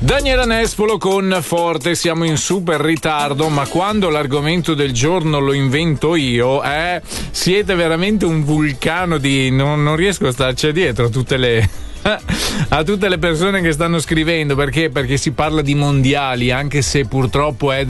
Daniela Nespolo con Forte, siamo in super ritardo, ma quando l'argomento del giorno lo invento io, siete veramente un vulcano di... non riesco a starci dietro a tutte le persone che stanno scrivendo, perché si parla di mondiali, anche se purtroppo è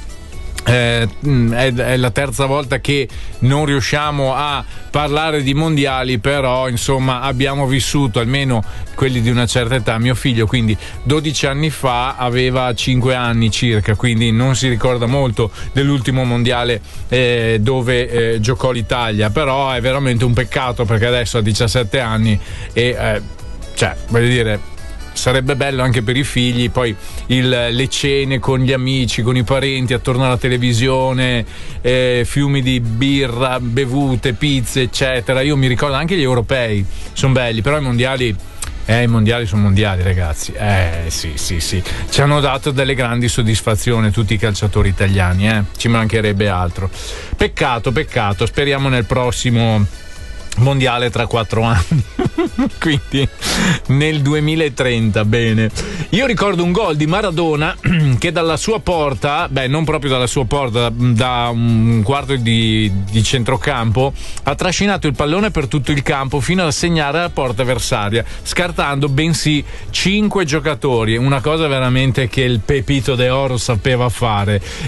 la terza volta che non riusciamo a parlare di mondiali, però insomma abbiamo vissuto, almeno quelli di una certa età. Mio figlio quindi 12 anni fa aveva 5 anni circa, quindi non si ricorda molto dell'ultimo mondiale dove giocò l'Italia, però è veramente un peccato perché adesso ha 17 anni e voglio dire, sarebbe bello anche per i figli, poi le cene con gli amici, con i parenti attorno alla televisione, fiumi di birra, bevute, pizze, eccetera. Io mi ricordo anche gli europei, sono belli, però i mondiali sono mondiali, ragazzi. Sì. Ci hanno dato delle grandi soddisfazioni tutti i calciatori italiani, ci mancherebbe altro. Peccato, speriamo nel prossimo mondiale tra 4 anni quindi nel 2030. Bene, io ricordo un gol di Maradona che dalla sua porta, non proprio dalla sua porta, da un quarto di centrocampo, ha trascinato il pallone per tutto il campo fino a segnare la porta avversaria, scartando bensì 5 giocatori, una cosa veramente che il Pepito de Oro sapeva fare.